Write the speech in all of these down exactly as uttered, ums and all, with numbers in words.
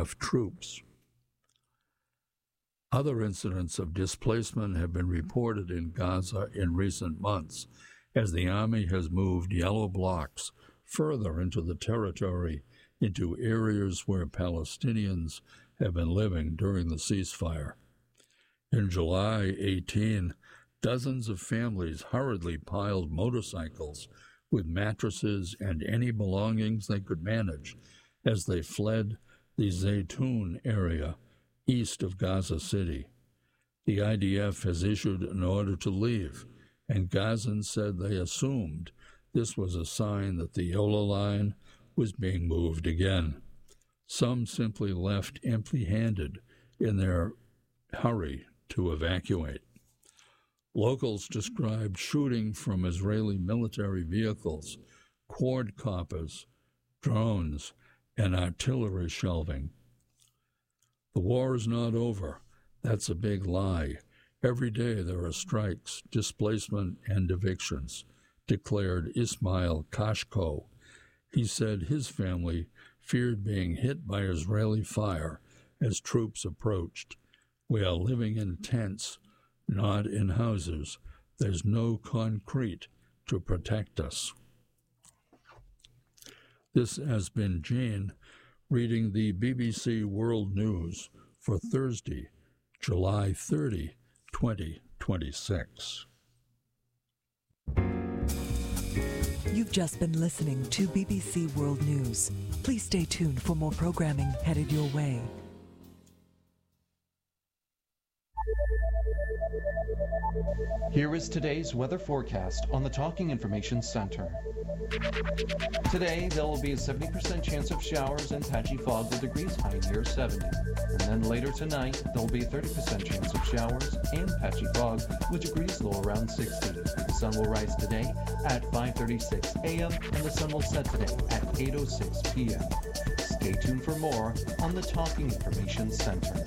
F troops. Other incidents of displacement have been reported in Gaza in recent months, as the army has moved yellow blocks further into the territory, into areas where Palestinians have been living during the ceasefire. In July eighteenth, dozens of families hurriedly piled motorcycles with mattresses and any belongings they could manage as they fled the Zaytun area east of Gaza City. The I D F has issued an order to leave, and Gazans said they assumed this was a sign that the Yola line was being moved again. Some simply left empty-handed in their hurry to evacuate. Locals described shooting from Israeli military vehicles, quadcopters, drones, and artillery shelling. The war is not over. That's a big lie. Every day there are strikes, displacement, and evictions, declared Ismail Kashko. He said his family feared being hit by Israeli fire as troops approached. We are living in tents, not in houses. There's no concrete to protect us. This has been Jean reading the B B C World News for Thursday, July thirtieth, twenty twenty-six. You've just been listening to B B C World News. Please stay tuned for more programming headed your way. Here is today's weather forecast on the Talking Information Center. Today, there will be a seventy percent chance of showers and patchy fog with degrees high near seventy. And then later tonight, there will be a thirty percent chance of showers and patchy fog with degrees low around sixty. The sun will rise today at five thirty-six a.m. and the sun will set today at eight oh six p.m. Stay tuned for more on the Talking Information Center.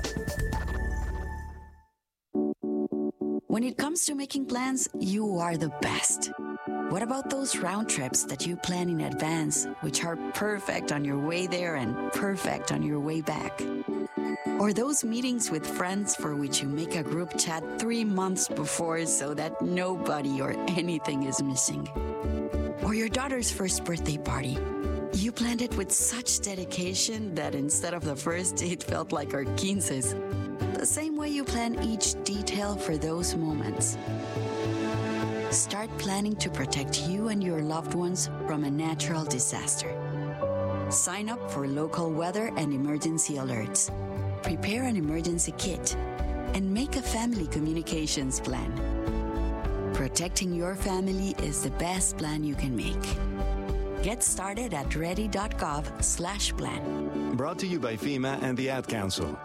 When it comes to making plans, you are the best. What about those round trips that you plan in advance, which are perfect on your way there and perfect on your way back? Or those meetings with friends for which you make a group chat three months before so that nobody or anything is missing? Or your daughter's first birthday party. You planned it with such dedication that instead of the first, it felt like our quinces. The same way you plan each detail for those moments. Start planning to protect you and your loved ones from a natural disaster. Sign up for local weather and emergency alerts. Prepare an emergency kit and make a family communications plan. Protecting your family is the best plan you can make. Get started at ready.gov slash plan. Brought to you by FEMA and the Ad Council.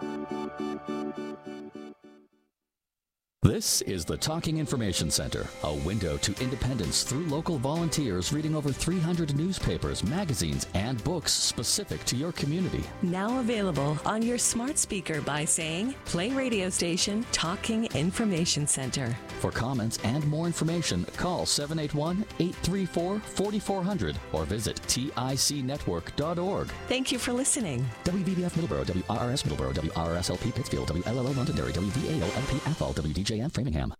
This is the Talking Information Center, a window to independence through local volunteers reading over three hundred newspapers, magazines, and books specific to your community. Now available on your smart speaker by saying, play radio station Talking Information Center. For comments and more information, call seven eight one, eight three four, four four zero zero or visit tic network dot org. Thank you for listening. W V B F Middleborough, W R R S Middleborough, W R R S L P Pittsfield, W L L O Londonderry, W V A O L P Athol, W D J N Framingham.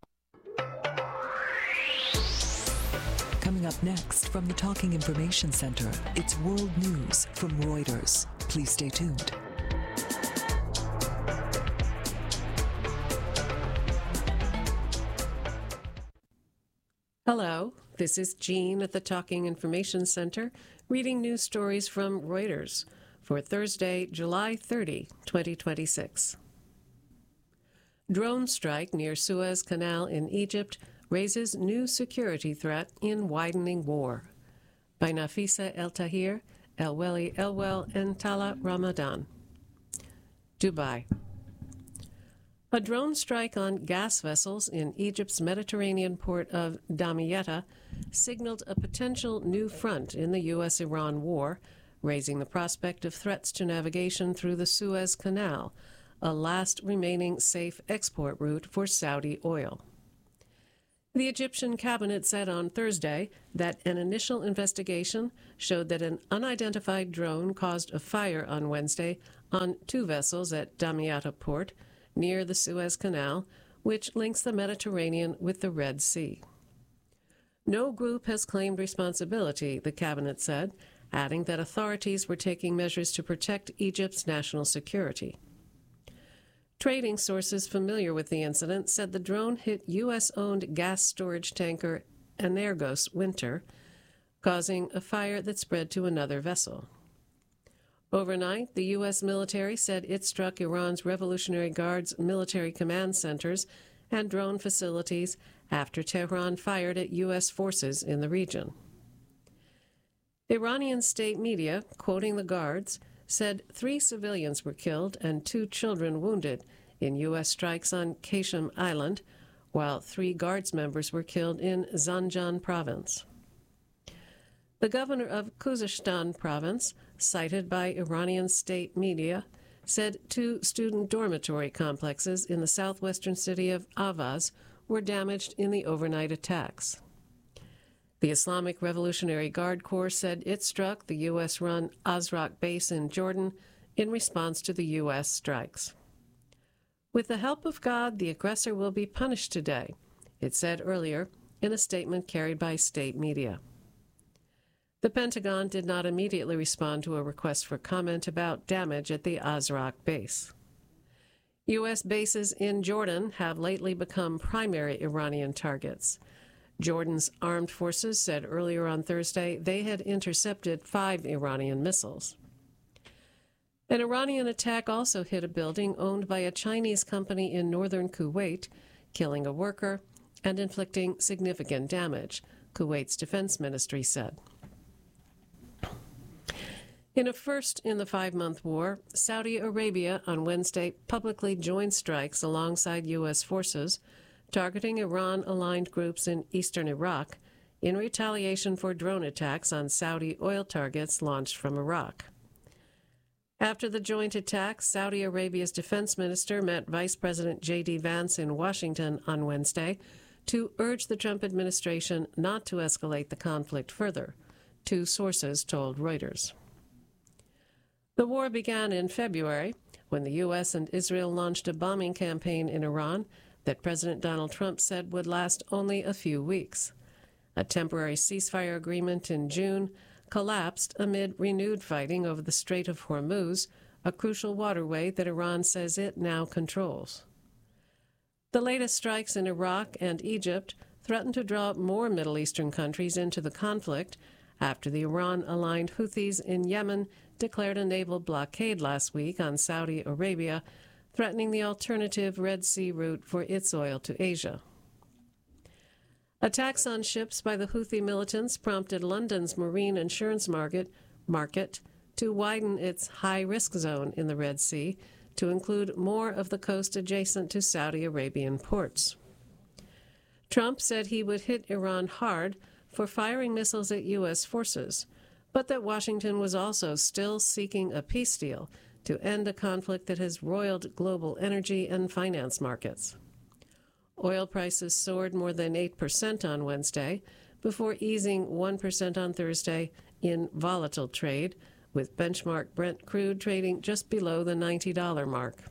Coming up next from the Talking Information Center, it's World News from Reuters. Please stay tuned. Hello, this is Jean at the Talking Information Center, reading news stories from Reuters for Thursday, July thirtieth, twenty twenty-six. Drone strike near Suez Canal in Egypt raises new security threat in widening war. By Nafisa El Tahir, Elweli Elwell, and Tala Ramadan. Dubai. A drone strike on gas vessels in Egypt's Mediterranean port of Damietta signaled a potential new front in the U S Iran war, raising the prospect of threats to navigation through the Suez Canal, a last remaining safe export route for Saudi oil. The Egyptian cabinet said on Thursday that an initial investigation showed that an unidentified drone caused a fire on Wednesday on two vessels at Damietta port near the Suez Canal, which links the Mediterranean with the Red Sea. No group has claimed responsibility, the cabinet said, adding that authorities were taking measures to protect Egypt's national security. Trading sources familiar with the incident said the drone hit U S-owned gas storage tanker Energos Winter, causing a fire that spread to another vessel. Overnight, the U S military said it struck Iran's Revolutionary Guard's military command centers and drone facilities after Tehran fired at U S forces in the region. Iranian state media, quoting the guards, said three civilians were killed and two children wounded in U S strikes on Qasem Island, while three guards members were killed in Zanjan province. The governor of Khuzestan province, cited by Iranian state media, said two student dormitory complexes in the southwestern city of Avaz were damaged in the overnight attacks. The Islamic Revolutionary Guard Corps said it struck the U S-run Azraq base in Jordan in response to the U S strikes. With the help of God, the aggressor will be punished today, it said earlier in a statement carried by state media. The Pentagon did not immediately respond to a request for comment about damage at the Azraq base. U S bases in Jordan have lately become primary Iranian targets. Jordan's armed forces said earlier on Thursday they had intercepted five Iranian missiles. An Iranian attack also hit a building owned by a Chinese company in northern Kuwait, killing a worker and inflicting significant damage, Kuwait's defense ministry said. In a first in the five-month war, Saudi Arabia on Wednesday publicly joined strikes alongside U S forces, targeting Iran-aligned groups in eastern Iraq in retaliation for drone attacks on Saudi oil targets launched from Iraq. After the joint attacks, Saudi Arabia's defense minister met Vice President J D Vance in Washington on Wednesday to urge the Trump administration not to escalate the conflict further, two sources told Reuters. The war began in February when the U S and Israel launched a bombing campaign in Iran that President Donald Trump said would last only a few weeks. A temporary ceasefire agreement in June collapsed amid renewed fighting over the Strait of Hormuz, a crucial waterway that Iran says it now controls. The latest strikes in Iraq and Egypt threaten to draw more Middle Eastern countries into the conflict after the Iran-aligned Houthis in Yemen declared a naval blockade last week on Saudi Arabia, threatening the alternative Red Sea route for its oil to Asia. Attacks on ships by the Houthi militants prompted London's marine insurance market, market to widen its high-risk zone in the Red Sea to include more of the coast adjacent to Saudi Arabian ports. Trump said he would hit Iran hard for firing missiles at U S forces, but that Washington was also still seeking a peace deal to end a conflict that has roiled global energy and finance markets. Oil prices soared more than eight percent on Wednesday, before easing one percent on Thursday in volatile trade, with benchmark Brent crude trading just below the ninety dollars mark.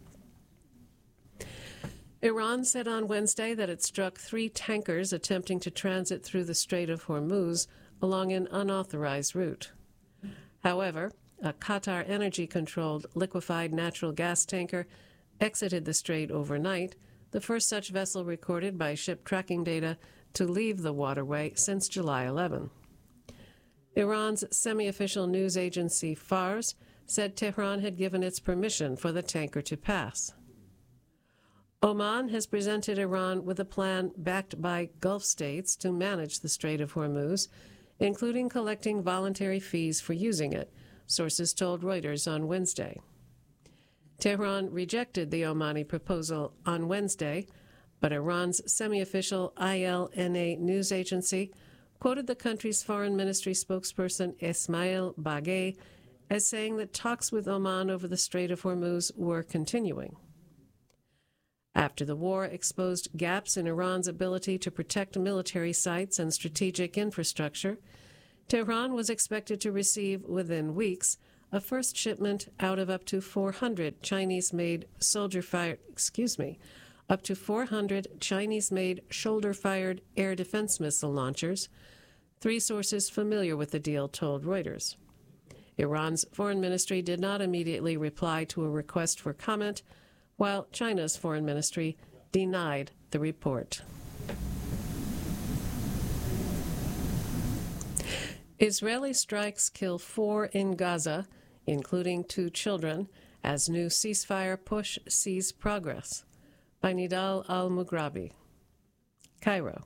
Iran said on Wednesday that it struck three tankers attempting to transit through the Strait of Hormuz along an unauthorized route. However, a Qatar Energy-controlled liquefied natural gas tanker exited the strait overnight, the first such vessel recorded by ship tracking data to leave the waterway since July eleventh. Iran's semi-official news agency Fars said Tehran had given its permission for the tanker to pass. Oman has presented Iran with a plan backed by Gulf states to manage the Strait of Hormuz, including collecting voluntary fees for using it, sources told Reuters on Wednesday. Tehran rejected the Omani proposal on Wednesday, but Iran's semi-official I L N A news agency quoted the country's foreign ministry spokesperson Esmail Baghaei as saying that talks with Oman over the Strait of Hormuz were continuing. After the war exposed gaps in Iran's ability to protect military sites and strategic infrastructure, Tehran was expected to receive within weeks a first shipment out of up to four hundred Chinese-made soldier-fired, excuse me, up to four hundred Chinese-made shoulder-fired air defense missile launchers, three sources familiar with the deal told Reuters. Iran's foreign ministry did not immediately reply to a request for comment, while China's foreign ministry denied the report. Israeli strikes kill four in Gaza, including two children, as new ceasefire push sees progress. By Nidal al-Mughrabi. Cairo.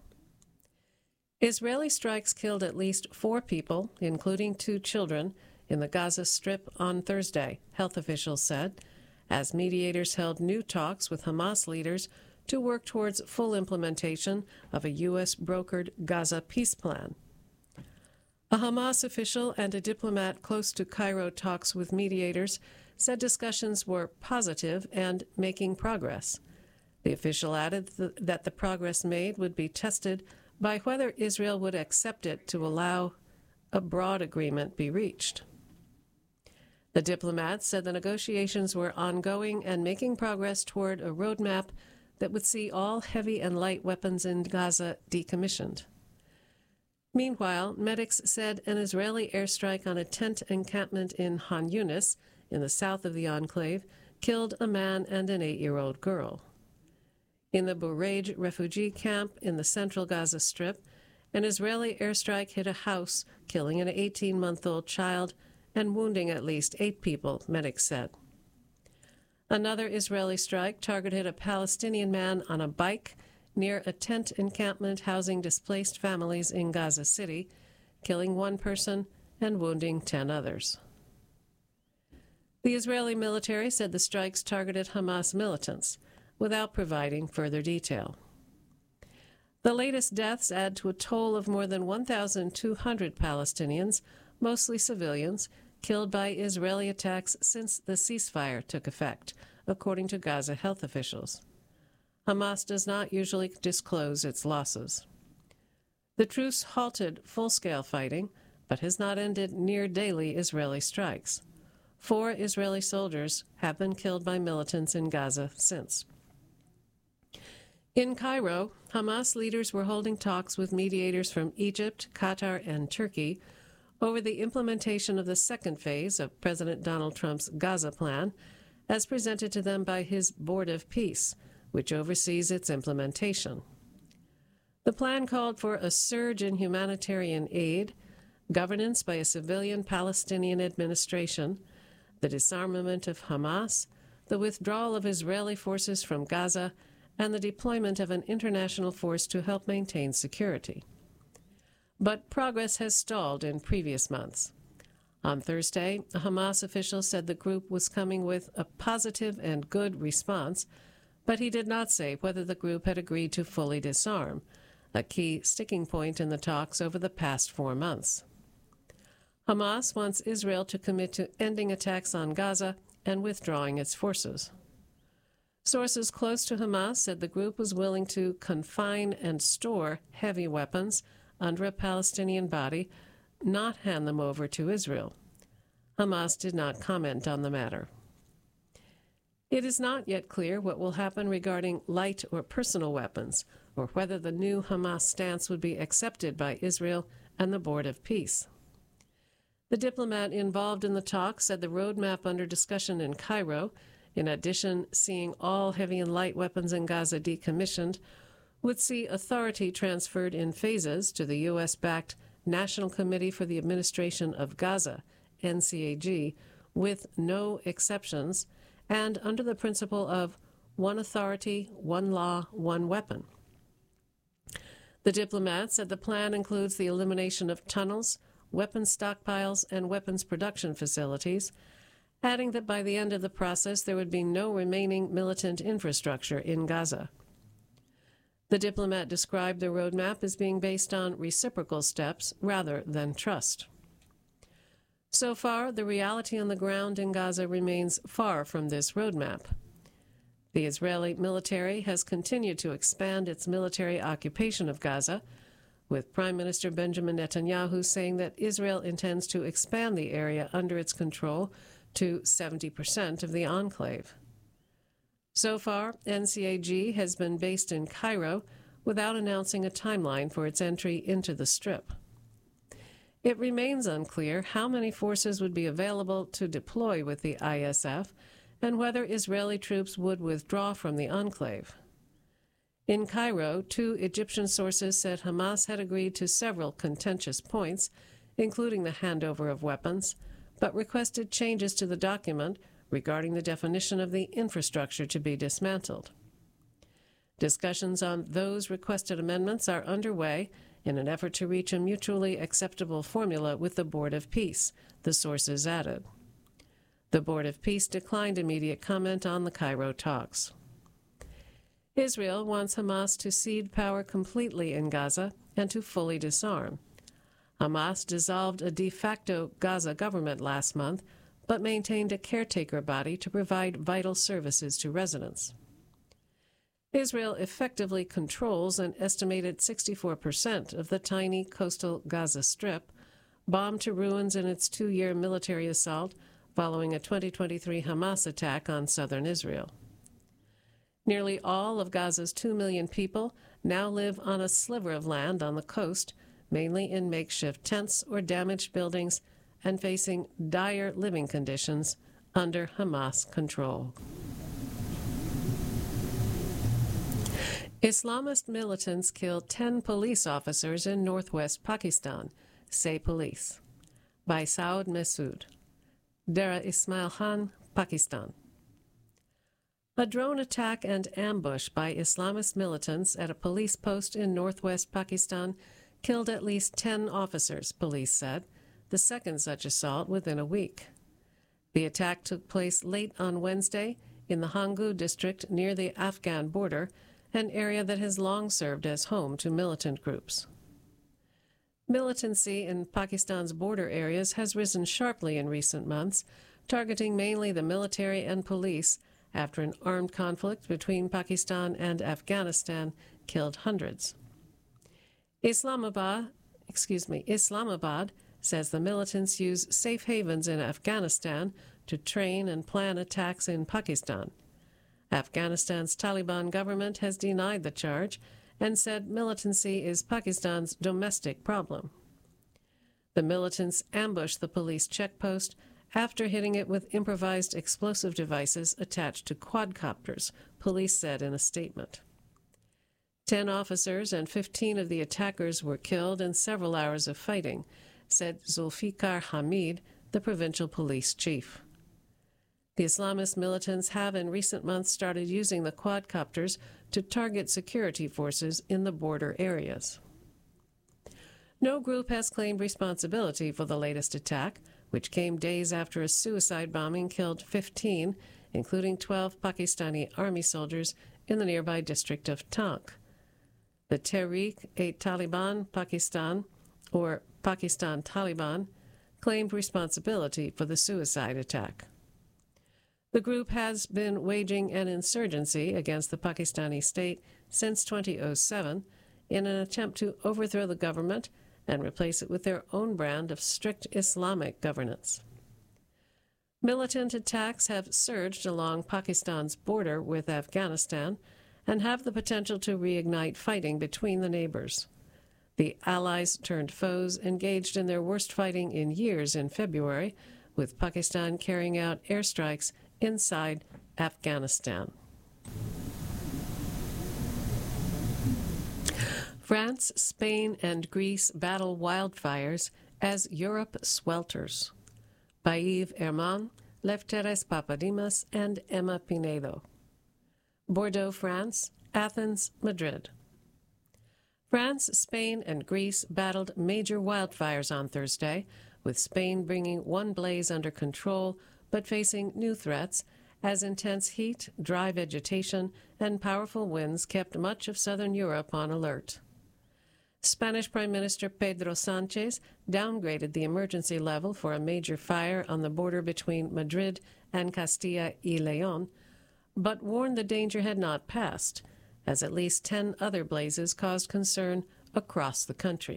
Israeli strikes killed at least four people, including two children, in the Gaza Strip on Thursday, health officials said, as mediators held new talks with Hamas leaders to work towards full implementation of a U S-brokered Gaza peace plan. A Hamas official and a diplomat close to Cairo talks with mediators said discussions were positive and making progress. The official added th- that the progress made would be tested by whether Israel would accept it to allow a broad agreement be reached. The diplomat said the negotiations were ongoing and making progress toward a roadmap that would see all heavy and light weapons in Gaza decommissioned. Meanwhile, medics said an Israeli airstrike on a tent encampment in Han Yunis, in the south of the enclave, killed a man and an eight-year-old girl. In the Bureij refugee camp in the central Gaza Strip, an Israeli airstrike hit a house, killing an eighteen-month-old child and wounding at least eight people, medics said. Another Israeli strike targeted a Palestinian man on a bike near a tent encampment housing displaced families in Gaza City, killing one person and wounding ten others. The Israeli military said the strikes targeted Hamas militants, without providing further detail. The latest deaths add to a toll of more than one thousand two hundred Palestinians, mostly civilians, killed by Israeli attacks since the ceasefire took effect, according to Gaza health officials. Hamas does not usually disclose its losses. The truce halted full-scale fighting, but has not ended near-daily Israeli strikes. Four Israeli soldiers have been killed by militants in Gaza since. In Cairo, Hamas leaders were holding talks with mediators from Egypt, Qatar, and Turkey over the implementation of the second phase of President Donald Trump's Gaza plan, as presented to them by his Board of Peace, which oversees its implementation. The plan called for a surge in humanitarian aid, governance by a civilian Palestinian administration, the disarmament of Hamas, the withdrawal of Israeli forces from Gaza, and the deployment of an international force to help maintain security. But progress has stalled in previous months. On Thursday, a Hamas official said the group was coming with a positive and good response, but he did not say whether the group had agreed to fully disarm, a key sticking point in the talks over the past four months. Hamas wants Israel to commit to ending attacks on Gaza and withdrawing its forces. Sources close to Hamas said the group was willing to confine and store heavy weapons under a Palestinian body, not hand them over to Israel. Hamas did not comment on the matter. It is not yet clear what will happen regarding light or personal weapons, or whether the new Hamas stance would be accepted by Israel and the Board of Peace. The diplomat involved in the talks said the roadmap under discussion in Cairo, in addition seeing all heavy and light weapons in Gaza decommissioned, would see authority transferred in phases to the U S-backed National Committee for the Administration of Gaza, N C A G, with no exceptions, and under the principle of one authority, one law, one weapon. The diplomat said the plan includes the elimination of tunnels, weapons stockpiles, and weapons production facilities, adding that by the end of the process there would be no remaining militant infrastructure in Gaza. The diplomat described the roadmap as being based on reciprocal steps rather than trust. So far, the reality on the ground in Gaza remains far from this roadmap. The Israeli military has continued to expand its military occupation of Gaza, with Prime Minister Benjamin Netanyahu saying that Israel intends to expand the area under its control to seventy percent of the enclave. So far, N C A G has been based in Cairo without announcing a timeline for its entry into the Strip. It remains unclear how many forces would be available to deploy with the I S F and whether Israeli troops would withdraw from the enclave. In Cairo, two Egyptian sources said Hamas had agreed to several contentious points, including the handover of weapons, but requested changes to the document regarding the definition of the infrastructure to be dismantled. Discussions on those requested amendments are underway in an effort to reach a mutually acceptable formula with the Board of Peace, the sources added. The Board of Peace declined immediate comment on the Cairo talks. Israel wants Hamas to cede power completely in Gaza and to fully disarm. Hamas dissolved a de facto Gaza government last month, but maintained a caretaker body to provide vital services to residents. Israel effectively controls an estimated sixty-four percent of the tiny coastal Gaza Strip, bombed to ruins in its two-year military assault following a twenty twenty-three Hamas attack on southern Israel. Nearly all of Gaza's two million people now live on a sliver of land on the coast, mainly in makeshift tents or damaged buildings, and facing dire living conditions under Hamas control. Islamist militants killed ten police officers in northwest Pakistan, say police. By Saud Masood. Dera Ismail Khan, Pakistan. A drone attack and ambush by Islamist militants at a police post in northwest Pakistan killed at least ten officers, police said, the second such assault within a week. The attack took place late on Wednesday in the Hangu district near the Afghan border, an area that has long served as home to militant groups. Militancy in Pakistan's border areas has risen sharply in recent months, targeting mainly the military and police after an armed conflict between Pakistan and Afghanistan killed hundreds. Islamabad, excuse me, Islamabad says the militants use safe havens in Afghanistan to train and plan attacks in Pakistan. Afghanistan's Taliban government has denied the charge and said militancy is Pakistan's domestic problem. The militants ambushed the police checkpost after hitting it with improvised explosive devices attached to quadcopters, police said in a statement. Ten officers and fifteen of the attackers were killed in several hours of fighting, said Zulfikar Hamid, the provincial police chief. The Islamist militants have in recent months started using the quadcopters to target security forces in the border areas. No group has claimed responsibility for the latest attack, which came days after a suicide bombing killed fifteen, including twelve Pakistani army soldiers in the nearby district of Tank. The Tehreek-e-Taliban Pakistan, or Pakistan Taliban, claimed responsibility for the suicide attack. The group has been waging an insurgency against the Pakistani state since two thousand seven in an attempt to overthrow the government and replace it with their own brand of strict Islamic governance. Militant attacks have surged along Pakistan's border with Afghanistan and have the potential to reignite fighting between the neighbors. The allies turned foes engaged in their worst fighting in years in February, with Pakistan carrying out airstrikes inside Afghanistan. France, Spain, and Greece battle wildfires as Europe swelters. By Yves Herman, Lefteris Papadimas, and Emma Pinedo. Bordeaux, France, Athens, Madrid. France, Spain, and Greece battled major wildfires on Thursday, with Spain bringing one blaze under control but facing new threats as intense heat, dry vegetation, and powerful winds kept much of southern Europe on alert. Spanish Prime Minister Pedro Sánchez downgraded the emergency level for a major fire on the border between Madrid and Castilla y León, but warned the danger had not passed, as at least ten other blazes caused concern across the country.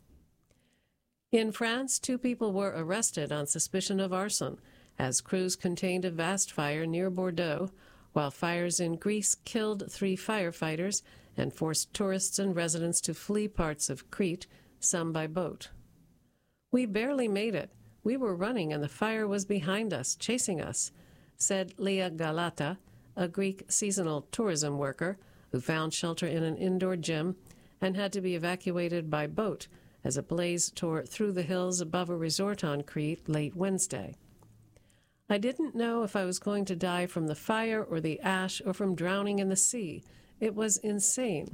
In France, two people were arrested on suspicion of arson, as crews contained a vast fire near Bordeaux, while fires in Greece killed three firefighters and forced tourists and residents to flee parts of Crete, some by boat. "We barely made it. We were running and the fire was behind us, chasing us," said Leah Galata, a Greek seasonal tourism worker who found shelter in an indoor gym and had to be evacuated by boat as a blaze tore through the hills above a resort on Crete late Wednesday. "I didn't know if I was going to die from the fire or the ash or from drowning in the sea. It was insane."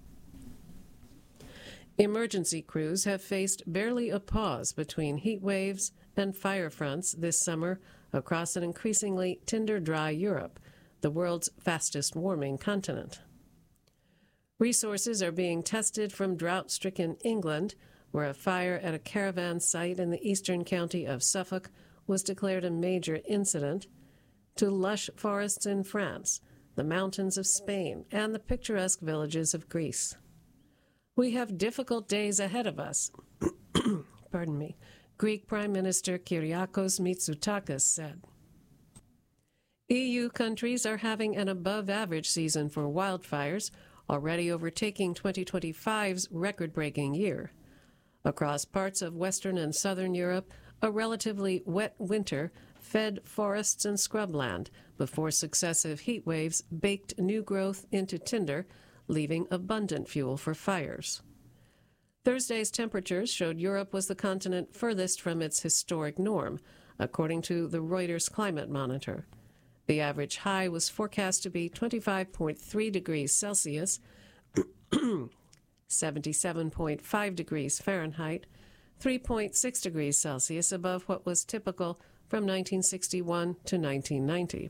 Emergency crews have faced barely a pause between heat waves and fire fronts this summer across an increasingly tinder-dry Europe, the world's fastest-warming continent. Resources are being tested from drought-stricken England, where a fire at a caravan site in the eastern county of Suffolk was declared a major incident, to lush forests in France, the mountains of Spain, and the picturesque villages of Greece. "We have difficult days ahead of us," pardon me, Greek Prime Minister Kyriakos Mitsotakis said. E U countries are having an above-average season for wildfires, already overtaking twenty twenty-five's record-breaking year. Across parts of Western and Southern Europe, a relatively wet winter fed forests and scrubland before successive heat waves baked new growth into tinder, leaving abundant fuel for fires. Thursday's temperatures showed Europe was the continent furthest from its historic norm, according to the Reuters Climate Monitor. The average high was forecast to be twenty-five point three degrees Celsius, seventy-seven point five degrees Fahrenheit, three point six degrees Celsius above what was typical from nineteen sixty-one to nineteen ninety.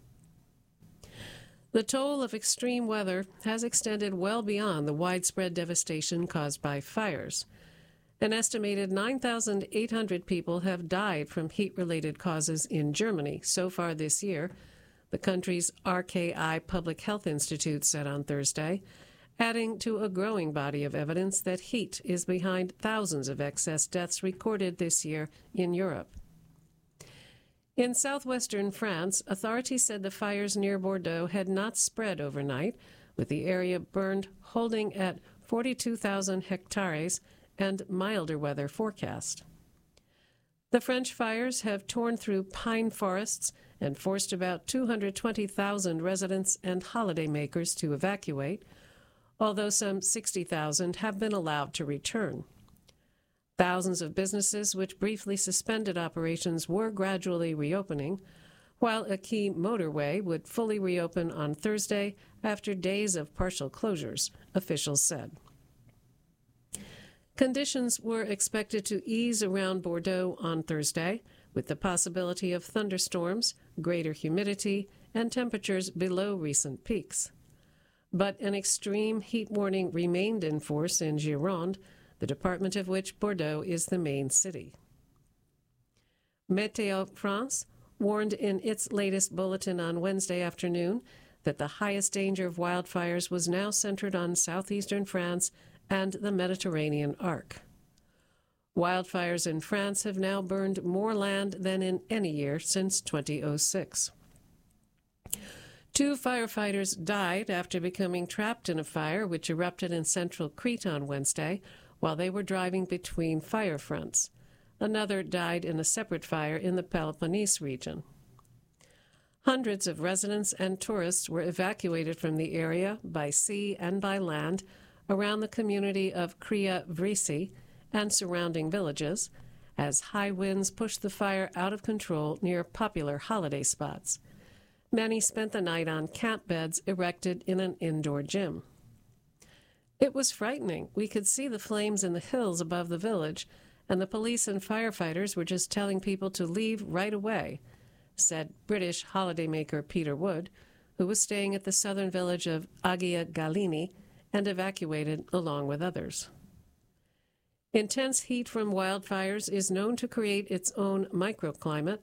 The toll of extreme weather has extended well beyond the widespread devastation caused by fires. An estimated nine thousand eight hundred people have died from heat-related causes in Germany so far this year, the country's R K I Public Health Institute said on Thursday, adding to a growing body of evidence that heat is behind thousands of excess deaths recorded this year in Europe. In southwestern France, authorities said the fires near Bordeaux had not spread overnight, with the area burned holding at forty-two thousand hectares and milder weather forecast. The French fires have torn through pine forests and forced about two hundred twenty thousand residents and holidaymakers to evacuate, although some sixty thousand have been allowed to return. Thousands of businesses which briefly suspended operations were gradually reopening, while a key motorway would fully reopen on Thursday after days of partial closures, officials said. Conditions were expected to ease around Bordeaux on Thursday, with the possibility of thunderstorms, greater humidity, and temperatures below recent peaks. But an extreme heat warning remained in force in Gironde, the department of which Bordeaux is the main city. Météo France warned in its latest bulletin on Wednesday afternoon that the highest danger of wildfires was now centered on southeastern France and the Mediterranean arc. Wildfires in France have now burned more land than in any year since two thousand six. Two firefighters died after becoming trapped in a fire which erupted in central Crete on Wednesday while they were driving between fire fronts. Another died in a separate fire in the Peloponnese region. Hundreds of residents and tourists were evacuated from the area by sea and by land around the community of Kria Vrisi and surrounding villages as high winds pushed the fire out of control near popular holiday spots. Many spent the night on camp beds erected in an indoor gym. It was frightening. We could see the flames in the hills above the village, and the police and firefighters were just telling people to leave right away, said British holidaymaker Peter Wood, who was staying at the southern village of Agia Galini and evacuated along with others. Intense heat from wildfires is known to create its own microclimate,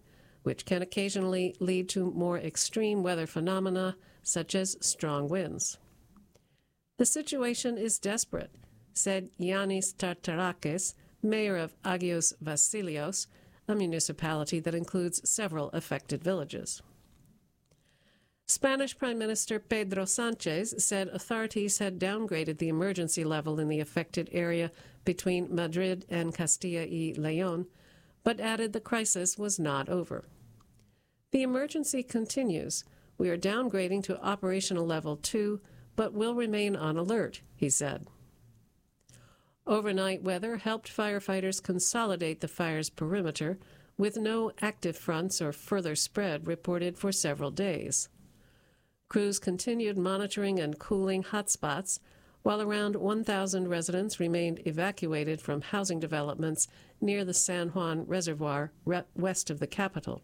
which can occasionally lead to more extreme weather phenomena, such as strong winds. The situation is desperate, said Yannis Tartarakis, mayor of Agios Vasilios, a municipality that includes several affected villages. Spanish Prime Minister Pedro Sánchez said authorities had downgraded the emergency level in the affected area between Madrid and Castilla y León, but added the crisis was not over. The emergency continues. We are downgrading to operational level two, but will remain on alert, he said. Overnight weather helped firefighters consolidate the fire's perimeter, with no active fronts or further spread reported for several days. Crews continued monitoring and cooling hotspots, while around one thousand residents remained evacuated from housing developments near the San Juan Reservoir west of the capital.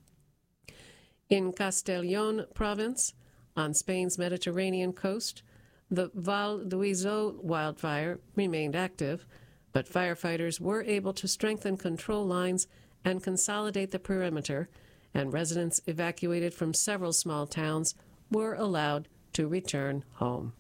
In Castellón province, on Spain's Mediterranean coast, the Val d'Uizo wildfire remained active, but firefighters were able to strengthen control lines and consolidate the perimeter, and residents evacuated from several small towns were allowed to return home.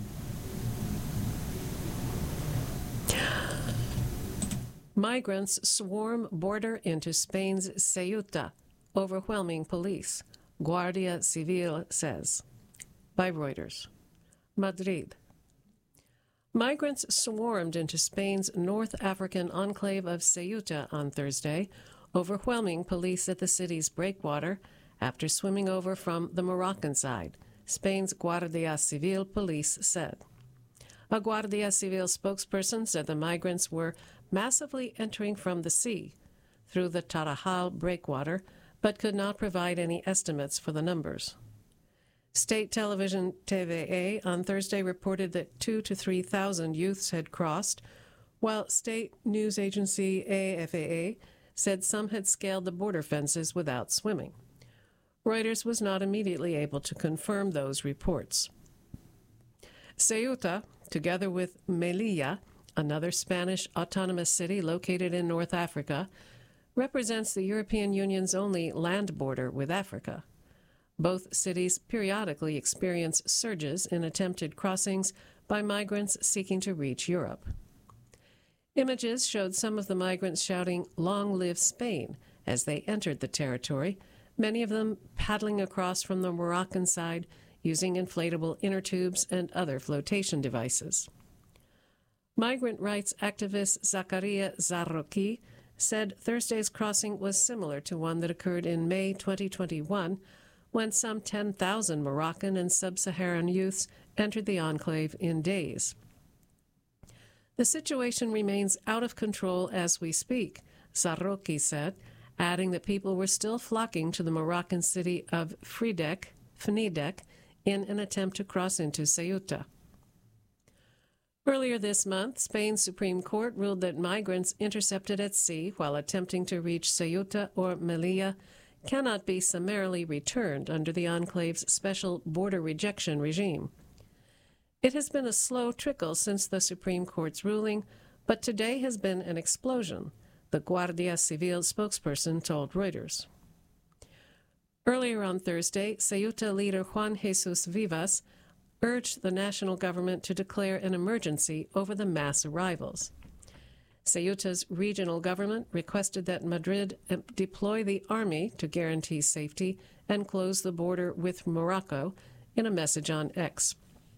Migrants swarm border into Spain's Ceuta, overwhelming police, Guardia Civil says. By Reuters. Madrid. Migrants swarmed into Spain's North African enclave of Ceuta on Thursday, overwhelming police at the city's breakwater after swimming over from the Moroccan side, Spain's Guardia Civil police said. A Guardia Civil spokesperson said the migrants were massively entering from the sea through the Tarajal breakwater, but could not provide any estimates for the numbers. State television T V A on Thursday reported that two to three thousand youths had crossed, while state news agency A F A A said some had scaled the border fences without swimming. Reuters was not immediately able to confirm those reports. Ceuta, together with Melilla, another Spanish autonomous city located in North Africa, represents the European Union's only land border with Africa. Both cities periodically experience surges in attempted crossings by migrants seeking to reach Europe. Images showed some of the migrants shouting, "Long live Spain," as they entered the territory, many of them paddling across from the Moroccan side using inflatable inner tubes and other flotation devices. Migrant rights activist Zakaria Zarroqui said Thursday's crossing was similar to one that occurred in May twenty twenty-one, when some ten thousand Moroccan and sub-Saharan youths entered the enclave in days. The situation remains out of control as we speak, Zarroqui said, adding that people were still flocking to the Moroccan city of Fridek, Fnidek, in an attempt to cross into Ceuta. Earlier this month, Spain's Supreme Court ruled that migrants intercepted at sea while attempting to reach Ceuta or Melilla cannot be summarily returned under the enclave's special border rejection regime. It has been a slow trickle since the Supreme Court's ruling, but today has been an explosion, the Guardia Civil spokesperson told Reuters. Earlier on Thursday, Ceuta leader Juan Jesus Vivas urged the national government to declare an emergency over the mass arrivals. Ceuta's regional government requested that Madrid deploy the army to guarantee safety and close the border with Morocco in a message on X.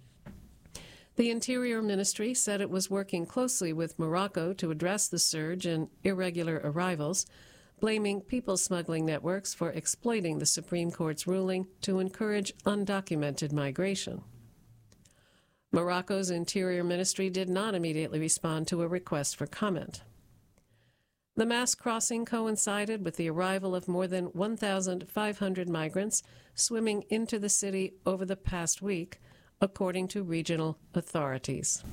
The Interior Ministry said it was working closely with Morocco to address the surge in irregular arrivals, blaming people smuggling networks for exploiting the Supreme Court's ruling to encourage undocumented migration. Morocco's Interior Ministry did not immediately respond to a request for comment. The mass crossing coincided with the arrival of more than one thousand five hundred migrants swimming into the city over the past week, according to regional authorities.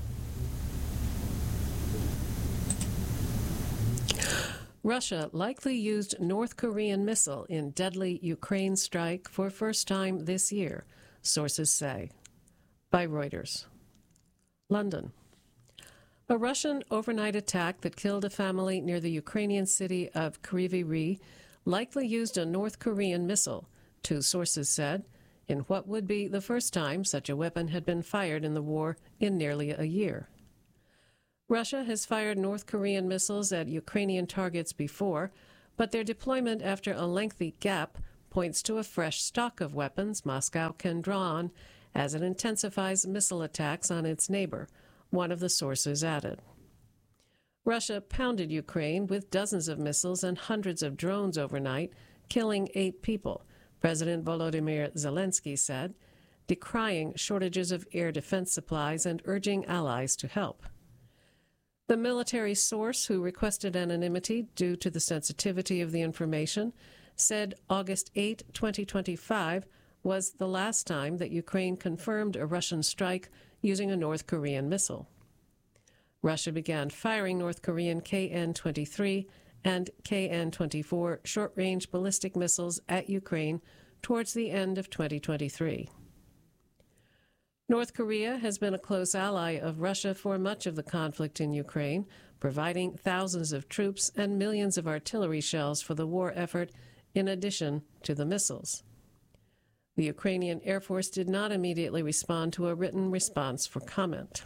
Russia likely used North Korean missile in deadly Ukraine strike for first time this year, sources say. By Reuters. London. A Russian overnight attack that killed a family near the Ukrainian city of Kryvyi Rih likely used a North Korean missile, two sources said, in what would be the first time such a weapon had been fired in the war in nearly a year. Russia has fired North Korean missiles at Ukrainian targets before, but their deployment after a lengthy gap points to a fresh stock of weapons Moscow can draw on as it intensifies missile attacks on its neighbor, one of the sources added. Russia pounded Ukraine with dozens of missiles and hundreds of drones overnight, killing eight people, President Volodymyr Zelensky said, decrying shortages of air defense supplies and urging allies to help. The military source, who requested anonymity due to the sensitivity of the information, said August eighth, twenty twenty-five was the last time that Ukraine confirmed a Russian strike using a North Korean missile. Russia began firing North Korean K N twenty-three and K N twenty-four short-range ballistic missiles at Ukraine towards the end of twenty twenty-three. North Korea has been a close ally of Russia for much of the conflict in Ukraine, providing thousands of troops and millions of artillery shells for the war effort in addition to the missiles. The Ukrainian Air Force did not immediately respond to a written response for comment.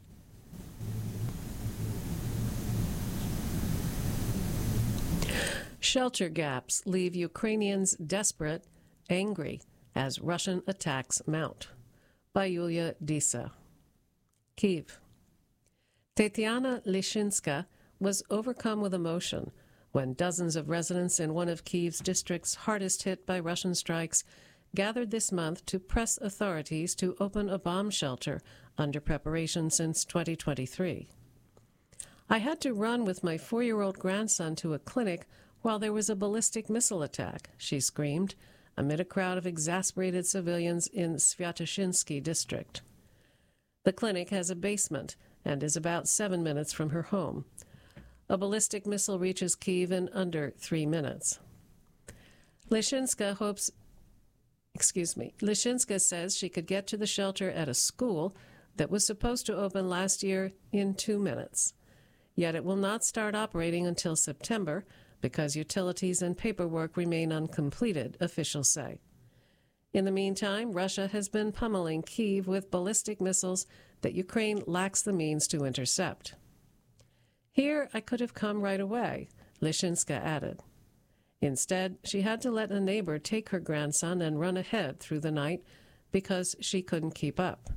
Shelter gaps leave Ukrainians desperate, angry, as Russian attacks mount. By Yulia Disa. Kyiv. Tetiana Lishinska was overcome with emotion when dozens of residents in one of Kyiv's districts hardest hit by Russian strikes gathered this month to press authorities to open a bomb shelter under preparation since twenty twenty-three. I had to run with my four-year-old grandson to a clinic while there was a ballistic missile attack, she screamed, amid a crowd of exasperated civilians in Sviatoshinsky district. The clinic has a basement and is about seven minutes from her home. A ballistic missile reaches Kyiv in under three minutes. Lishinska hopes, excuse me, Lishinska says she could get to the shelter at a school that was supposed to open last year in two minutes. Yet it will not start operating until September, because utilities and paperwork remain uncompleted, officials say. In the meantime, Russia has been pummeling Kyiv with ballistic missiles that Ukraine lacks the means to intercept. Here I could have come right away, Lishinska added. Instead, she had to let a neighbor take her grandson and run ahead through the night because she couldn't keep up.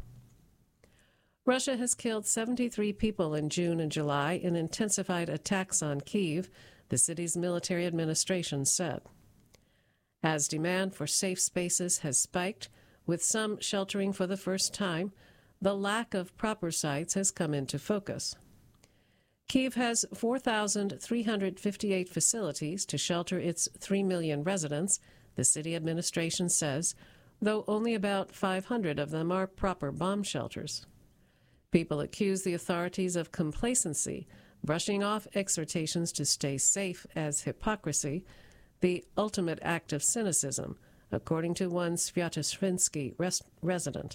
Russia has killed seventy-three people in June and July in intensified attacks on Kyiv, the city's military administration said. As demand for safe spaces has spiked, with some sheltering for the first time, the lack of proper sites has come into focus. Kyiv has four thousand three hundred fifty-eight facilities to shelter its three million residents, the city administration says, though only about five hundred of them are proper bomb shelters. People accuse the authorities of complacency, brushing off exhortations to stay safe as hypocrisy, the ultimate act of cynicism, according to one Sviatoshinsky res- resident.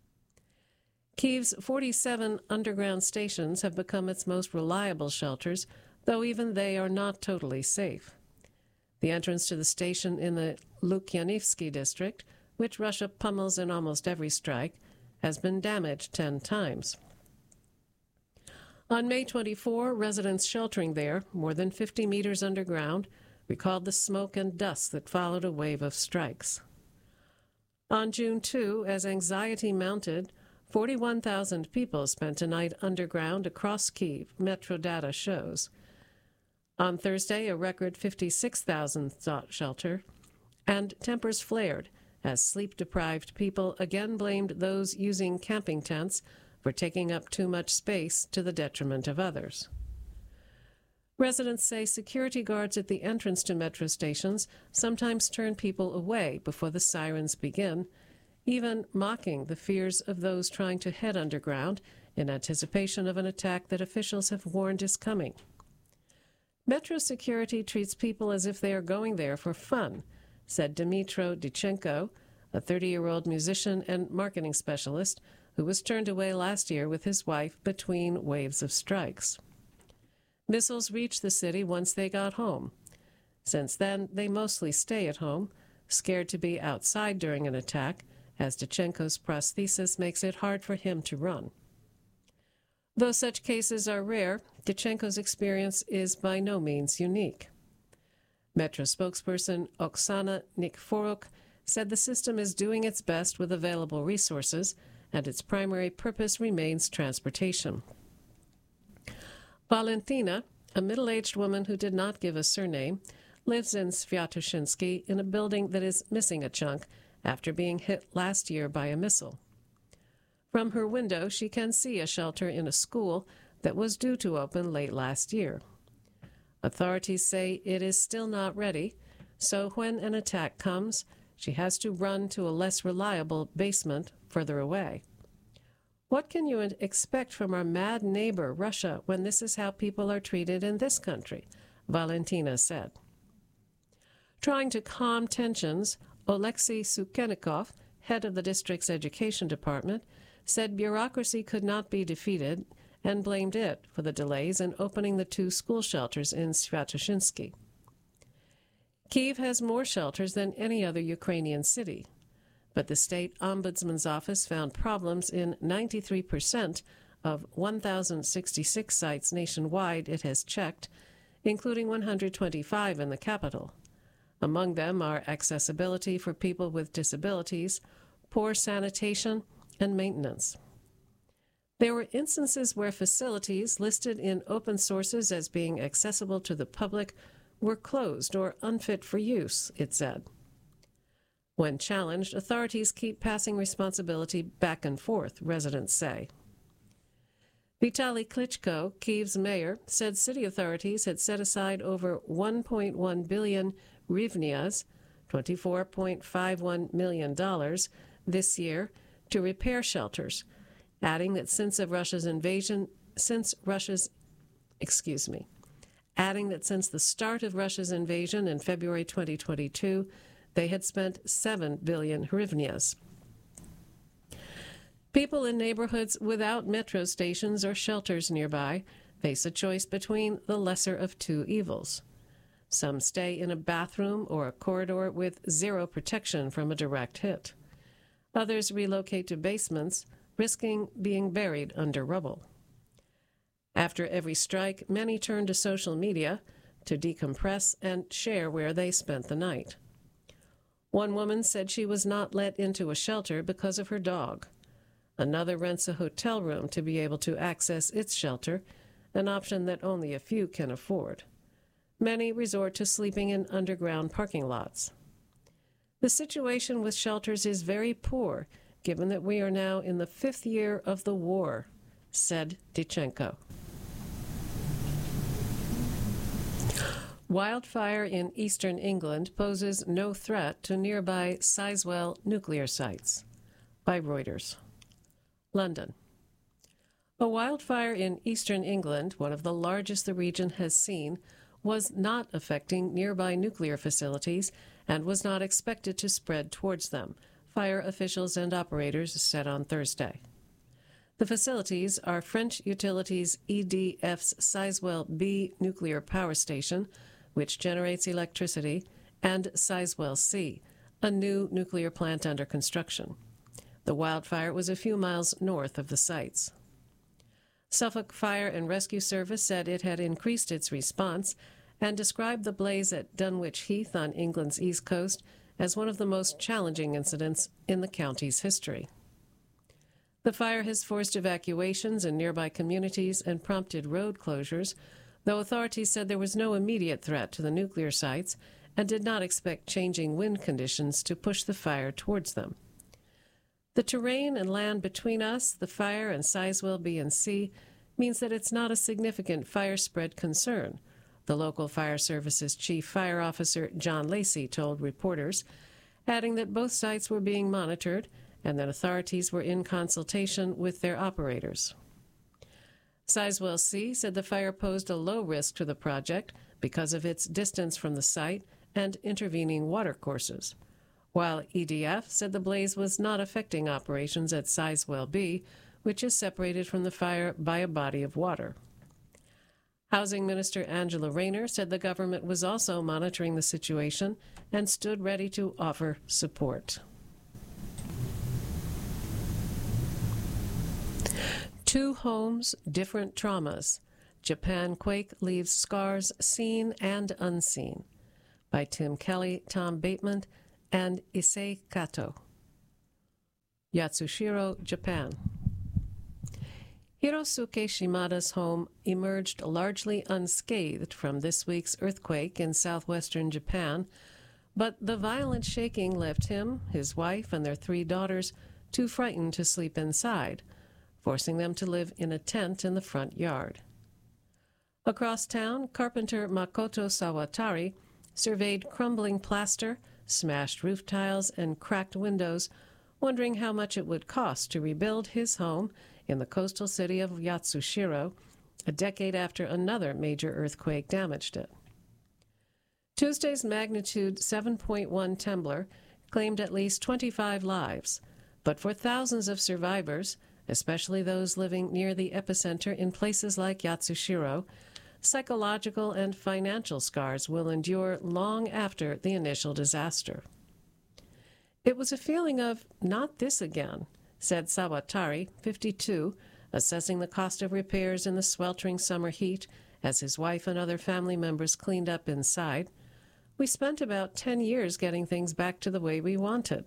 Kyiv's forty-seven underground stations have become its most reliable shelters, though even they are not totally safe. The entrance to the station in the Lukyanivsky district, which Russia pummels in almost every strike, has been damaged ten times. On May twenty-fourth, residents sheltering there, more than fifty meters underground, recalled the smoke and dust that followed a wave of strikes. On June second, as anxiety mounted, forty-one thousand people spent a night underground across Kyiv, Metro data shows. On Thursday, a record fifty-six thousand sought shelter, and tempers flared as sleep-deprived people again blamed those using camping tents for taking up too much space to the detriment of others. Residents say security guards at the entrance to metro stations sometimes turn people away before the sirens begin, even mocking the fears of those trying to head underground in anticipation of an attack that officials have warned is coming. Metro security treats people as if they are going there for fun, said Dmytro Dichenko, a thirty-year-old musician and marketing specialist who was turned away last year with his wife between waves of strikes. Missiles reached the city once they got home. Since then, they mostly stay at home, scared to be outside during an attack, as Dychenko's prosthesis makes it hard for him to run. Though such cases are rare, Dychenko's experience is by no means unique. Metro spokesperson Oksana Nikiforuk said the system is doing its best with available resources, and its primary purpose remains transportation. Valentina, a middle-aged woman who did not give a surname, lives in Sviatoshinsky in a building that is missing a chunk after being hit last year by a missile. From her window, she can see a shelter in a school that was due to open late last year. Authorities say it is still not ready, so when an attack comes, she has to run to a less reliable basement further away. What can you expect from our mad neighbor, Russia, when this is how people are treated in this country? Valentina said. Trying to calm tensions, Oleksiy Sukenikov, head of the district's education department, said bureaucracy could not be defeated and blamed it for the delays in opening the two school shelters in Sviatoshinsky. Kyiv has more shelters than any other Ukrainian city, but the state ombudsman's office found problems in ninety-three percent of one thousand sixty-six sites nationwide it has checked, including one hundred twenty-five in the capital. Among them are accessibility for people with disabilities, poor sanitation, and maintenance. There were instances where facilities listed in open sources as being accessible to the public were closed or unfit for use, it said. When challenged, authorities keep passing responsibility back and forth, residents say. Vitaly Klitschko, Kyiv's mayor, said city authorities had set aside over one point one billion hryvnias, twenty-four point five one million dollars, this year to repair shelters, adding that since of Russia's invasion, since Russia's, excuse me, adding that since the start of Russia's invasion in February twenty twenty-two, they had spent seven billion hryvnias. People in neighborhoods without metro stations or shelters nearby face a choice between the lesser of two evils. Some stay in a bathroom or a corridor with zero protection from a direct hit. Others relocate to basements, risking being buried under rubble. After every strike, many turn to social media to decompress and share where they spent the night. One woman said she was not let into a shelter because of her dog. Another rents a hotel room to be able to access its shelter, an option that only a few can afford. Many resort to sleeping in underground parking lots. The situation with shelters is very poor, given that we are now in the fifth year of the war, said Dychenko. Wildfire in eastern England poses no threat to nearby Sizewell nuclear sites. By Reuters. London. A wildfire in eastern England, one of the largest the region has seen, was not affecting nearby nuclear facilities and was not expected to spread towards them, fire officials and operators said on Thursday. The facilities are French Utilities E D F's Sizewell B nuclear power station, which generates electricity, and Sizewell C, a new nuclear plant under construction. The wildfire was a few miles north of the sites. Suffolk Fire and Rescue Service said it had increased its response and described the blaze at Dunwich Heath on England's east coast as one of the most challenging incidents in the county's history. The fire has forced evacuations in nearby communities and prompted road closures, though authorities said there was no immediate threat to the nuclear sites and did not expect changing wind conditions to push the fire towards them. The terrain and land between us, the fire, and Sizewell B and C means that it's not a significant fire spread concern, the local fire service's chief fire officer, John Lacey, told reporters, adding that both sites were being monitored and that authorities were in consultation with their operators. Sizewell C said the fire posed a low risk to the project because of its distance from the site and intervening watercourses, while E D F said the blaze was not affecting operations at Sizewell B, which is separated from the fire by a body of water. Housing Minister Angela Rayner said the government was also monitoring the situation and stood ready to offer support. Two homes, different traumas. Japan quake leaves scars seen and unseen. By Tim Kelly, Tom Bateman, and Issei Kato. Yatsushiro, Japan. Hirosuke Shimada's home emerged largely unscathed from this week's earthquake in southwestern Japan, but the violent shaking left him, his wife, and their three daughters too frightened to sleep inside, forcing them to live in a tent in the front yard. Across town, carpenter Makoto Sawatari surveyed crumbling plaster, smashed roof tiles, and cracked windows, wondering how much it would cost to rebuild his home in the coastal city of Yatsushiro, a decade after another major earthquake damaged it. Tuesday's magnitude seven point one tremor claimed at least twenty-five lives, but for thousands of survivors, especially those living near the epicenter in places like Yatsushiro, psychological and financial scars will endure long after the initial disaster. It was a feeling of, not this again, said Sawatari, fifty-two, assessing the cost of repairs in the sweltering summer heat as his wife and other family members cleaned up inside. We spent about ten years getting things back to the way we wanted.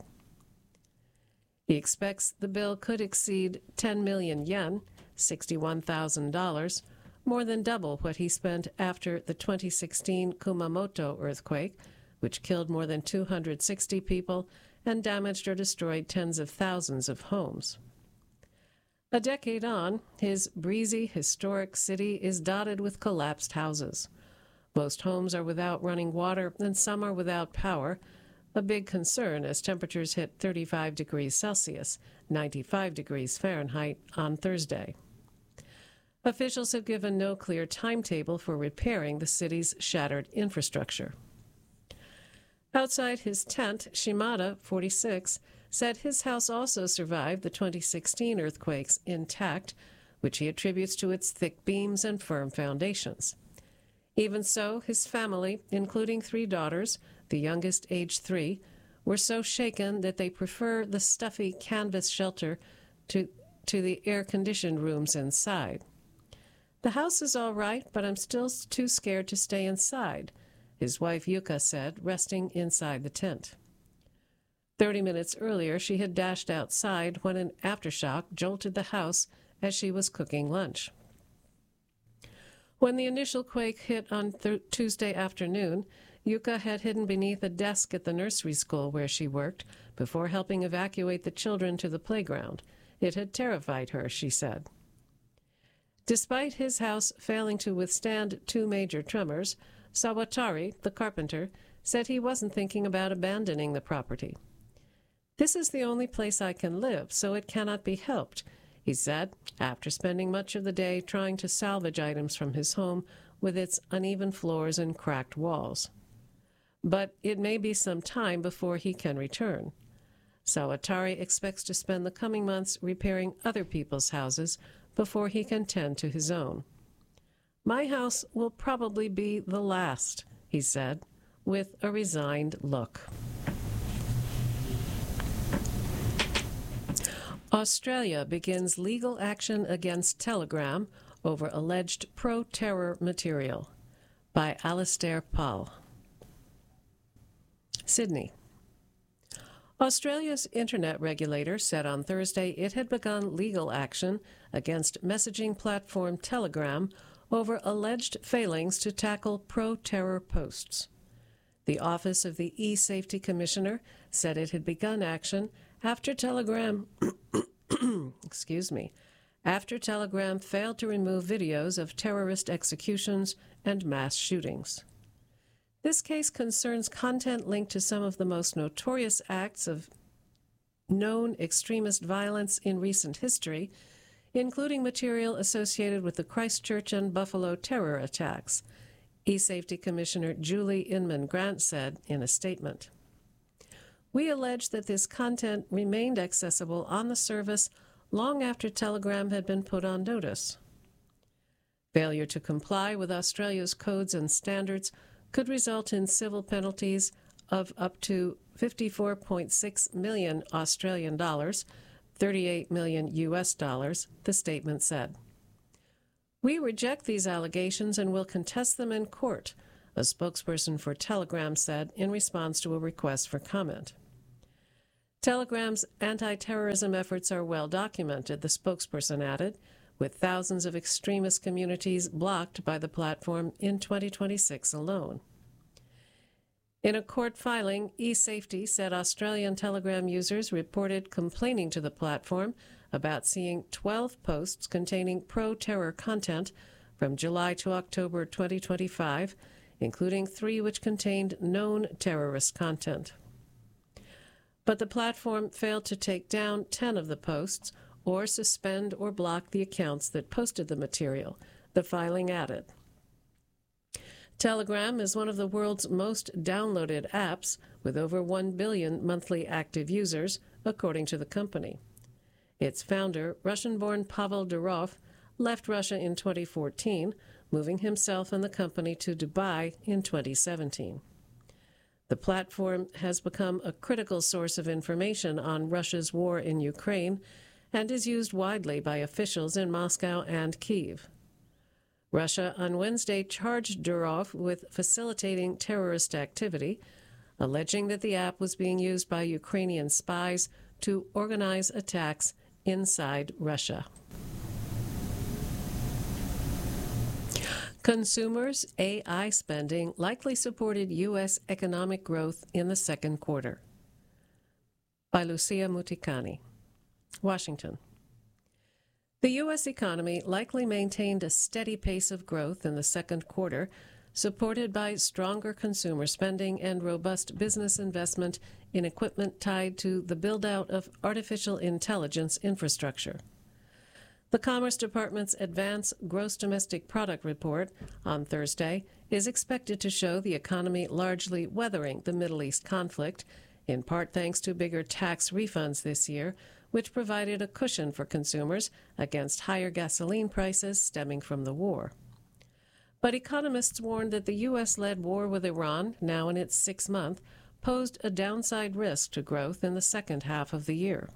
He expects the bill could exceed ten million yen, sixty-one thousand dollars, more than double what he spent after the twenty sixteen Kumamoto earthquake, which killed more than two hundred sixty people and damaged or destroyed tens of thousands of homes. A decade on, his breezy, historic city is dotted with collapsed houses. Most homes are without running water, and some are without power, a big concern as temperatures hit thirty-five degrees Celsius, ninety-five degrees Fahrenheit, on Thursday. Officials have given no clear timetable for repairing the city's shattered infrastructure. Outside his tent, Shimada, forty-six, said his house also survived the twenty sixteen earthquakes intact, which he attributes to its thick beams and firm foundations. Even so, his family, including three daughters, the youngest aged three, were so shaken that they prefer the stuffy canvas shelter to, to the air-conditioned rooms inside. The house is all right, but I'm still too scared to stay inside, his wife Yuka said, resting inside the tent. Thirty minutes earlier, she had dashed outside when an aftershock jolted the house as she was cooking lunch. When the initial quake hit on th- Tuesday afternoon, Yuka had hidden beneath a desk at the nursery school where she worked before helping evacuate the children to the playground. It had terrified her, she said. Despite his house failing to withstand two major tremors, Sawatari, the carpenter, said he wasn't thinking about abandoning the property. "This is the only place I can live, so it cannot be helped," he said, after spending much of the day trying to salvage items from his home with its uneven floors and cracked walls. But it may be some time before he can return. Sawatari expects to spend the coming months repairing other people's houses before he can tend to his own. "My house will probably be the last," he said, with a resigned look. Australia begins legal action against Telegram over alleged pro-terror material. By Alastair Pall. Sydney. Australia's internet regulator said on Thursday it had begun legal action against messaging platform Telegram over alleged failings to tackle pro-terror posts. The Office of the E-Safety Commissioner said it had begun action after Telegram excuse me, after Telegram failed to remove videos of terrorist executions and mass shootings. This case concerns content linked to some of the most notorious acts of known extremist violence in recent history, including material associated with the Christchurch and Buffalo terror attacks, E-Safety Commissioner Julie Inman-Grant said in a statement. "We allege that this content remained accessible on the service long after Telegram had been put on notice." Failure to comply with Australia's codes and standards could result in civil penalties of up to fifty-four point six million Australian dollars, thirty-eight million U S dollars, the statement said. We reject these allegations and will contest them in court, a spokesperson for Telegram said in response to a request for comment. Telegram's anti-terrorism efforts are well documented, the spokesperson added, with thousands of extremist communities blocked by the platform in twenty twenty-six alone. In a court filing, eSafety said Australian Telegram users reported complaining to the platform about seeing twelve posts containing pro-terror content from July to October twenty twenty-five, including three which contained known terrorist content. But the platform failed to take down ten of the posts or suspend or block the accounts that posted the material, the filing added. Telegram is one of the world's most downloaded apps, with over one billion monthly active users, according to the company. Its founder, Russian-born Pavel Durov, left Russia in twenty fourteen, moving himself and the company to Dubai in twenty seventeen. The platform has become a critical source of information on Russia's war in Ukraine and is used widely by officials in Moscow and Kyiv. Russia on Wednesday charged Durov with facilitating terrorist activity, alleging that the app was being used by Ukrainian spies to organize attacks inside Russia. Consumers' A I spending likely supported U S economic growth in the second quarter. By Lucia Muticani. Washington. The U S economy likely maintained a steady pace of growth in the second quarter, supported by stronger consumer spending and robust business investment in equipment tied to the build-out of artificial intelligence infrastructure. The Commerce Department's Advanced Gross Domestic Product report on Thursday is expected to show the economy largely weathering the Middle East conflict, in part thanks to bigger tax refunds this year, which provided a cushion for consumers against higher gasoline prices stemming from the war. But economists warned that the U S-led war with Iran, now in its sixth month, posed a downside risk to growth in the second half of the year.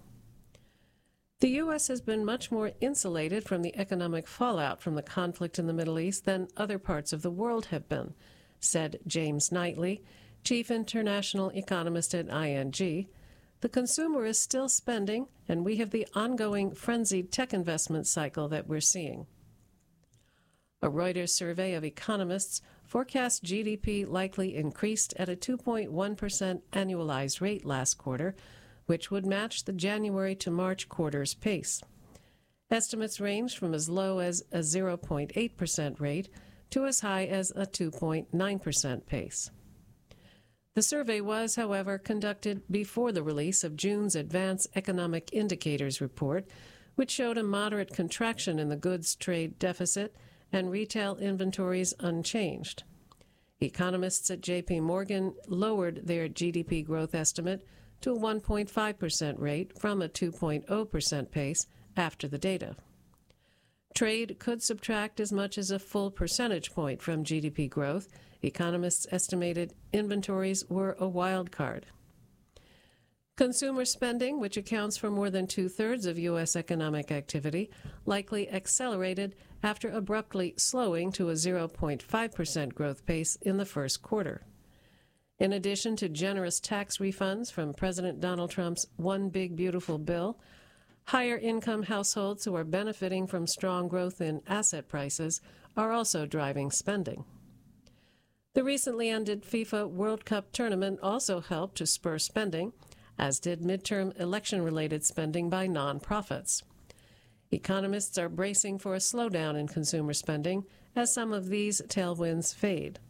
The U S has been much more insulated from the economic fallout from the conflict in the Middle East than other parts of the world have been, said James Knightley, chief international economist at I N G. The consumer is still spending, and we have the ongoing frenzied tech investment cycle that we're seeing. A Reuters survey of economists forecast G D P likely increased at a two point one percent annualized rate last quarter, which would match the January to March quarter's pace. Estimates range from as low as a zero point eight percent rate to as high as a two point nine percent pace. The survey was, however, conducted before the release of June's Advanced Economic Indicators report, which showed a moderate contraction in the goods trade deficit and retail inventories unchanged. Economists at J P Morgan lowered their G D P growth estimate to a one point five percent rate from a two point zero percent pace after the data. Trade could subtract as much as a full percentage point from G D P growth. Economists estimated inventories were a wild card. Consumer spending, which accounts for more than two-thirds of U S economic activity, likely accelerated after abruptly slowing to a zero point five percent growth pace in the first quarter. In addition to generous tax refunds from President Donald Trump's One Big Beautiful Bill, higher-income households who are benefiting from strong growth in asset prices are also driving spending. The recently ended FIFA World Cup tournament also helped to spur spending, as did midterm election-related spending by nonprofits. Economists are bracing for a slowdown in consumer spending as some of these tailwinds fade.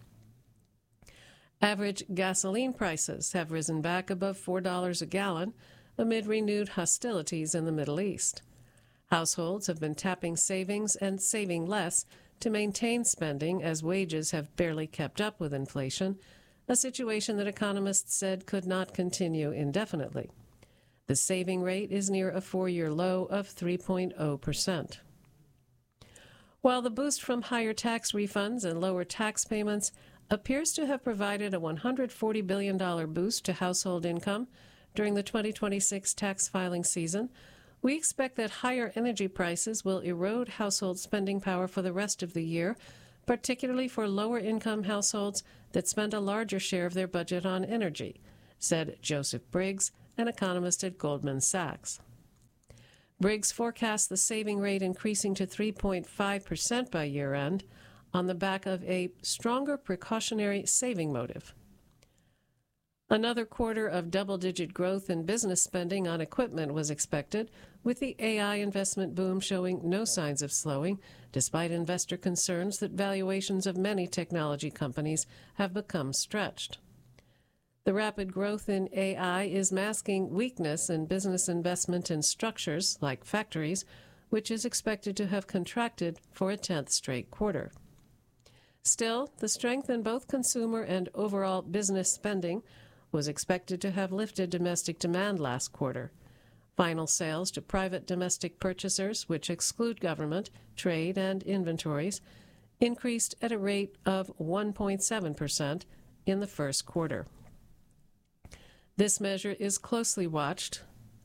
Average gasoline prices have risen back above four dollars a gallon amid renewed hostilities in the Middle East. Households have been tapping savings and saving less to maintain spending as wages have barely kept up with inflation, a situation that economists said could not continue indefinitely. The saving rate is near a four-year low of three point zero percent. While the boost from higher tax refunds and lower tax payments appears to have provided a one hundred forty billion dollars boost to household income during the twenty twenty-six tax filing season, we expect that higher energy prices will erode household spending power for the rest of the year, particularly for lower-income households that spend a larger share of their budget on energy, said Joseph Briggs, an economist at Goldman Sachs. Briggs forecasts the saving rate increasing to three point five percent by year-end on the back of a stronger precautionary saving motive. Another quarter of double-digit growth in business spending on equipment was expected, with the A I investment boom showing no signs of slowing, despite investor concerns that valuations of many technology companies have become stretched. The rapid growth in A I is masking weakness in business investment in structures like factories, which is expected to have contracted for a tenth straight quarter. Still, the strength in both consumer and overall business spending was expected to have lifted domestic demand last quarter. Final sales to private domestic purchasers, which exclude government, trade, and inventories, increased at a rate of one point seven percent in the first quarter. This measure is closely watched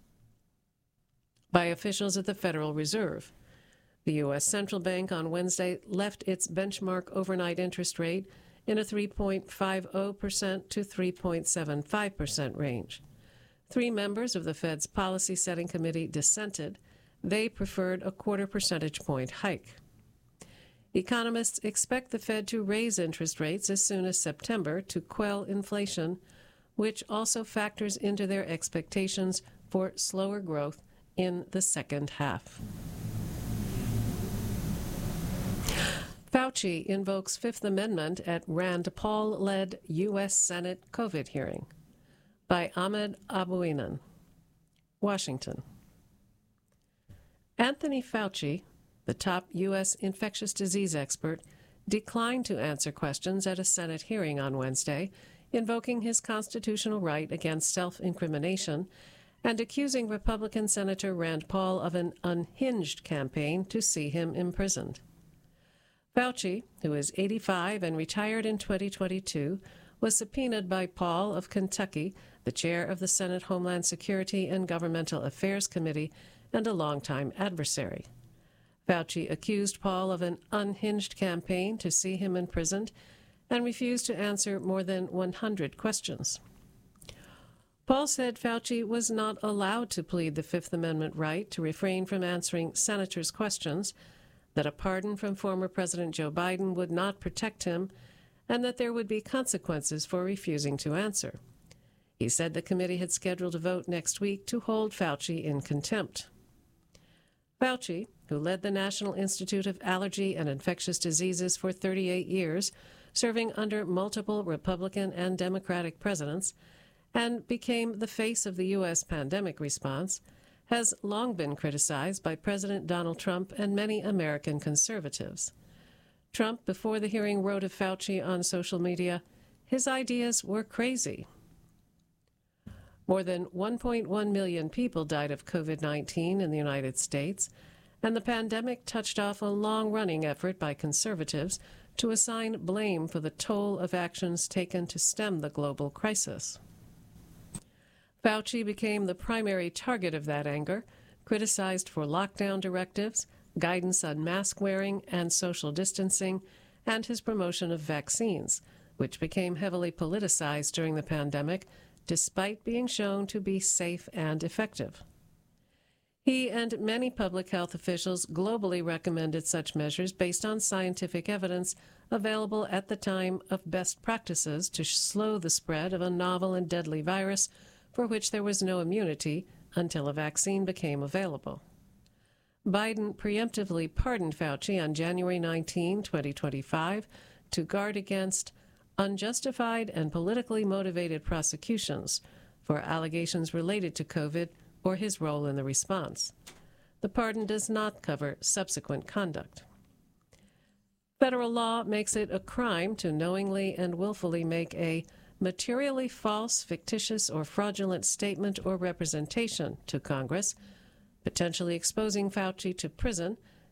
by officials at the Federal Reserve. The U S Central Bank on Wednesday left its benchmark overnight interest rate in a three point five zero percent to three point seven five percent range. Three members of the Fed's Policy Setting Committee dissented. They preferred a quarter percentage point hike. Economists expect the Fed to raise interest rates as soon as September to quell inflation, which also factors into their expectations for slower growth in the second half. Fauci invokes Fifth Amendment at Rand Paul-led U S Senate COVID hearing. By Ahmed Abouinan, Washington. Anthony Fauci, the top U S infectious disease expert, declined to answer questions at a Senate hearing on Wednesday, invoking his constitutional right against self-incrimination and accusing Republican Senator Rand Paul of an unhinged campaign to see him imprisoned. Fauci, who is eighty-five and retired in twenty twenty-two, was subpoenaed by Paul of Kentucky, the chair of the Senate Homeland Security and Governmental Affairs Committee and a longtime adversary. Fauci accused Paul of an unhinged campaign to see him imprisoned and refused to answer more than one hundred questions. Paul said Fauci was not allowed to plead the Fifth Amendment right to refrain from answering senators' questions, that a pardon from former President Joe Biden would not protect him, and that there would be consequences for refusing to answer. He said the committee had scheduled a vote next week to hold Fauci in contempt. Fauci, who led the National Institute of Allergy and Infectious Diseases for thirty-eight years, serving under multiple Republican and Democratic presidents, and became the face of the U S pandemic response, has long been criticized by President Donald Trump and many American conservatives. Trump, before the hearing, wrote of Fauci on social media, his ideas were crazy. More than one point one million people died of COVID nineteen in the United States, and the pandemic touched off a long-running effort by conservatives to assign blame for the toll of actions taken to stem the global crisis. Fauci became the primary target of that anger, criticized for lockdown directives, guidance on mask wearing and social distancing, and his promotion of vaccines, which became heavily politicized during the pandemic, despite being shown to be safe and effective. He and many public health officials globally recommended such measures based on scientific evidence available at the time of best practices to slow the spread of a novel and deadly virus for which there was no immunity until a vaccine became available. Biden preemptively pardoned Fauci on January nineteenth, twenty twenty-five, to guard against unjustified and politically motivated prosecutions for allegations related to COVID or his role in the response. The pardon does not cover subsequent conduct. Federal law makes it a crime to knowingly and willfully make a materially false, fictitious, or fraudulent statement or representation to Congress, potentially exposing Fauci to prison,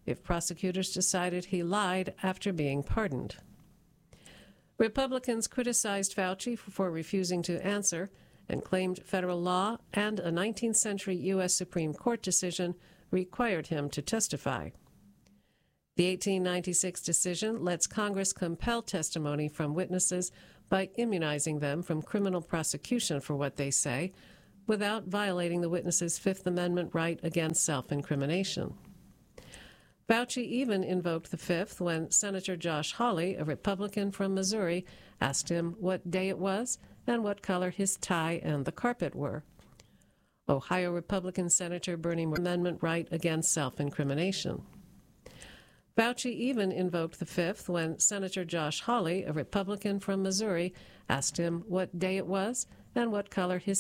if prosecutors decided he lied after being pardoned. Republicans criticized Fauci for refusing to answer and claimed federal law and a nineteenth century U S Supreme Court decision required him to testify. The eighteen ninety-six decision lets Congress compel testimony from witnesses by immunizing them from criminal prosecution for what they say, without violating the witness's Fifth Amendment right against self-incrimination. Fauci even invoked the Fifth when Senator Josh Hawley, a Republican from Missouri, asked him what day it was and what color his tie and the carpet were. Ohio Republican Senator Bernie Moore's amendment right against self-incrimination. Fauci even invoked the Fifth when Senator Josh Hawley, a Republican from Missouri, asked him what day it was and what color his